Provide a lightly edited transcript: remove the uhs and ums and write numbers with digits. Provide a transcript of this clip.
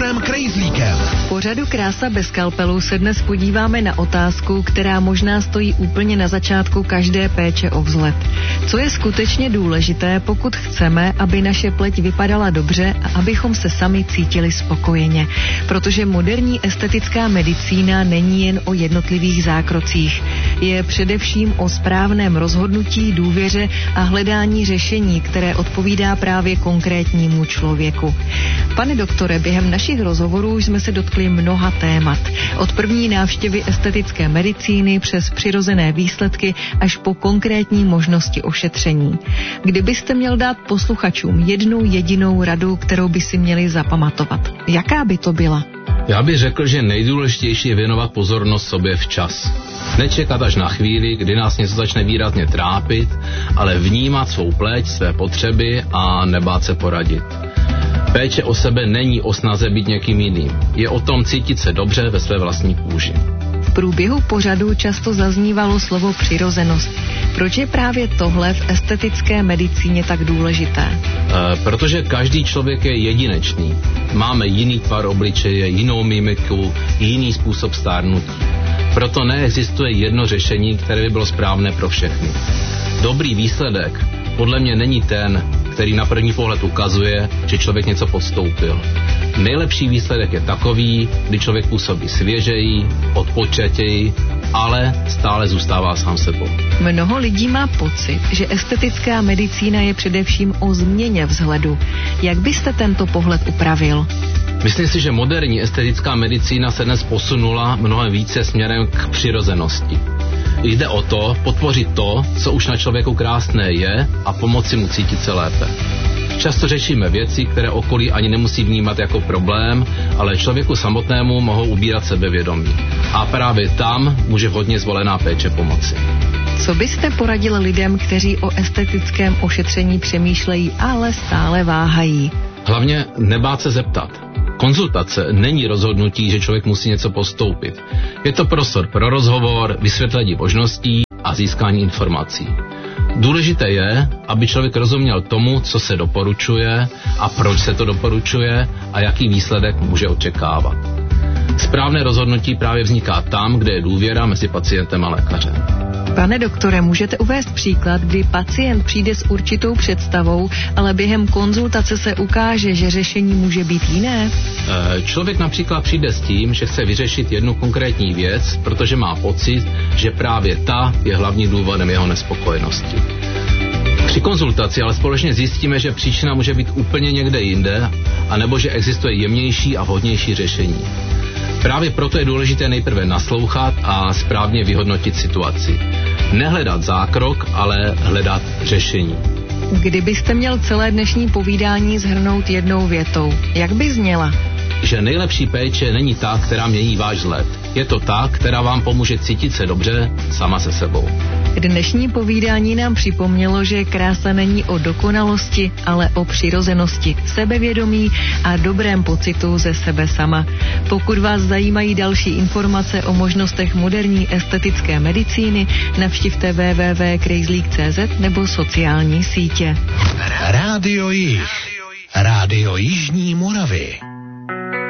doktorem Krejzlíkem. V pořadu Krása bez skalpelu se dnes podíváme na otázku, která možná stojí úplně na začátku každé péče o vzhled. Co je skutečně důležité, pokud chceme, aby naše pleť vypadala dobře a abychom se sami cítili spokojeně? Protože moderní estetická medicína není jen o jednotlivých zákrocích. Je především o správném rozhodnutí, důvěře a hledání řešení, které odpovídá právě konkrétnímu člověku. Pane doktore, během našich rozhovorů jsme se dotkli mnoha témat. Od první návštěvy estetické medicíny přes přirozené výsledky až po konkrétní možnosti ošetření. Kdybyste měl dát posluchačům jednu jedinou radu, kterou by si měli zapamatovat, jaká by to byla? Já bych řekl, že nejdůležitější je věnovat pozornost sobě včas. Nečekat až na chvíli, kdy nás něco začne výrazně trápit, ale vnímat svou pleť, své potřeby a nebát se poradit. Péče o sebe není o snaze být někým jiným. Je o tom cítit se dobře ve své vlastní kůži. V průběhu pořadu často zaznívalo slovo přirozenost. Proč je právě tohle v estetické medicíně tak důležité? Protože každý člověk je jedinečný. Máme jiný tvar obličeje, jinou mimiku, jiný způsob stárnutí. Proto neexistuje jedno řešení, které by bylo správné pro všechny. Dobrý výsledek podle mě není ten, který na první pohled ukazuje, že člověk něco podstoupil. Nejlepší výsledek je takový, kdy člověk působí svěžeji, odpočatěji, ale stále zůstává sám sebou. Mnoho lidí má pocit, že estetická medicína je především o změně vzhledu. Jak byste tento pohled upravil? Myslím si, že moderní estetická medicína se dnes posunula mnohem více směrem k přirozenosti. Jde o to podpořit to, co už na člověku krásné je a pomoci mu cítit se lépe. Často řešíme věci, které okolí ani nemusí vnímat jako problém, ale člověku samotnému mohou ubírat sebevědomí. A právě tam může vhodně zvolená péče pomoci. Co byste poradil lidem, kteří o estetickém ošetření přemýšlejí, ale stále váhají? Hlavně nebát se zeptat. Konzultace není rozhodnutí, že člověk musí něco podstoupit. Je to prostor pro rozhovor, vysvětlení možností a získání informací. Důležité je, aby člověk rozuměl tomu, co se doporučuje a proč se to doporučuje a jaký výsledek může očekávat. Správné rozhodnutí právě vzniká tam, kde je důvěra mezi pacientem a lékařem. Pane doktore, můžete uvést příklad, kdy pacient přijde s určitou představou, ale během konzultace se ukáže, že řešení může být jiné? Člověk například přijde s tím, že chce vyřešit jednu konkrétní věc, protože má pocit, že právě ta je hlavním důvodem jeho nespokojenosti. Při konzultaci ale společně zjistíme, že příčina může být úplně někde jinde, anebo že existuje jemnější a vhodnější řešení. Právě proto je důležité nejprve naslouchat a správně vyhodnotit situaci. Nehledat zákrok, ale hledat řešení. Kdybyste měl celé dnešní povídání shrnout jednou větou, jak by zněla? Že nejlepší péče není ta, která mění váš vzhled. Je to ta, která vám pomůže cítit se dobře sama se sebou. Dnešní povídání nám připomnělo, že krása není o dokonalosti, ale o přirozenosti, sebevědomí a dobrém pocitu ze sebe sama. Pokud vás zajímají další informace o možnostech moderní estetické medicíny, navštivte www.krejzlík.cz nebo sociální sítě. Rádio Jih. Rádio Jižní Moravy.